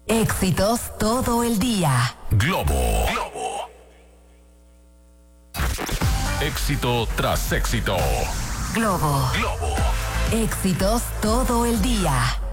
Éxitos todo el día. Globo. Éxito tras éxito. Globo. Éxitos todo el día.